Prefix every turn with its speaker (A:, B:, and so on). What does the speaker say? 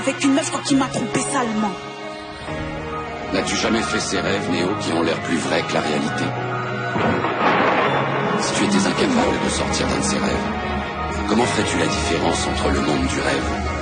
A: avec une meuf qui m'a trompé salement.
B: N'as-tu jamais fait ces rêves, Néo, qui ont l'air plus vrais que la réalité? Si tu étais incapable de sortir d'un de ces rêves, comment ferais-tu la différence entre le monde du rêve